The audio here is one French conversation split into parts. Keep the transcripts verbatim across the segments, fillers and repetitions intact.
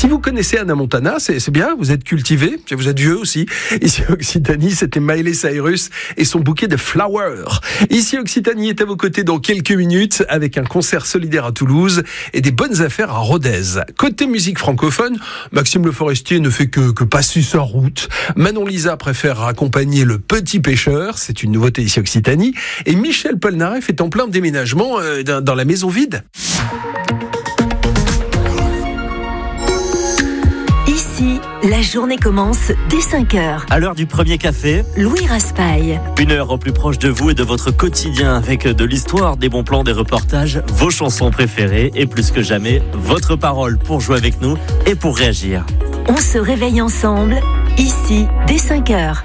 Si vous connaissez Hannah Montana, c'est, c'est bien, vous êtes cultivé, vous êtes vieux aussi. Ici Occitanie, c'était Miley Cyrus et son bouquet de flowers. Ici Occitanie est à vos côtés dans quelques minutes avec un concert solidaire à Toulouse et des bonnes affaires à Rodez. Côté musique francophone, Maxime Le Forestier ne fait que, que passer sa route. Manon Lisa préfère accompagner le petit pêcheur, c'est une nouveauté ici Occitanie. Et Michel Polnareff est en plein déménagement euh, dans, dans la maison vide. Ici, la journée commence dès cinq heures. À l'heure du premier café, Louis Raspail. Une heure au plus proche de vous et de votre quotidien avec de l'histoire, des bons plans, des reportages, vos chansons préférées et plus que jamais, votre parole pour jouer avec nous et pour réagir. On se réveille ensemble, ici, dès cinq heures.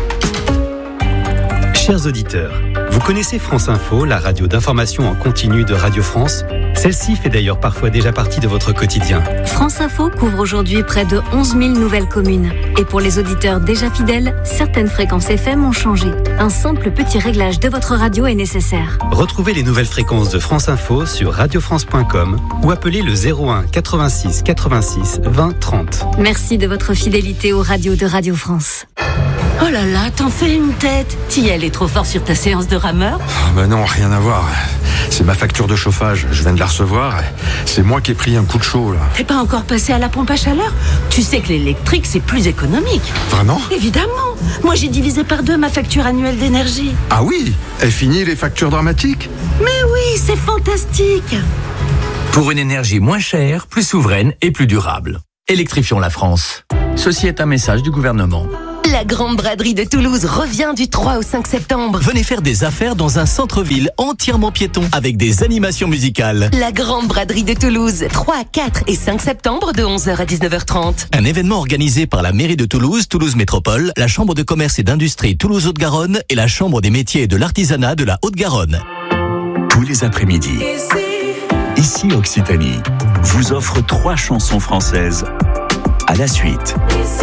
Chers auditeurs, vous connaissez France Info, la radio d'information en continu de Radio France ? Celle-ci fait d'ailleurs parfois déjà partie de votre quotidien. France Info couvre aujourd'hui près de onze mille nouvelles communes. Et pour les auditeurs déjà fidèles, certaines fréquences F M ont changé. Un simple petit réglage de votre radio est nécessaire. Retrouvez les nouvelles fréquences de France Info sur radio france point com ou appelez le zéro un quatre-vingt-six quatre-vingt-six vingt trente. Merci de votre fidélité aux radios de Radio France. Oh là là, t'en fais une tête. T'y allais trop fort sur ta séance de rameur ? Oh bah non, rien à voir. C'est ma facture de chauffage, je viens de la recevoir. C'est moi qui ai pris un coup de chaud là. T'es pas encore passé à la pompe à chaleur ? Tu sais que l'électrique c'est plus économique. Vraiment ? Évidemment. Moi j'ai divisé par deux ma facture annuelle d'énergie. Ah oui ? Est fini les factures dramatiques ? Mais oui, c'est fantastique. Pour une énergie moins chère, plus souveraine et plus durable. Électrifions la France. Ceci est un message du gouvernement. La Grande Braderie de Toulouse revient du trois au cinq septembre. Venez faire des affaires dans un centre-ville entièrement piéton avec des animations musicales. La Grande Braderie de Toulouse, trois, quatre et cinq septembre de onze heures à dix-neuf heures trente. Un événement organisé par la mairie de Toulouse, Toulouse Métropole, la Chambre de commerce et d'industrie Toulouse-Haute-Garonne et la Chambre des métiers et de l'artisanat de la Haute-Garonne. Tous les après-midi, ici Occitanie vous offre trois chansons françaises à la suite.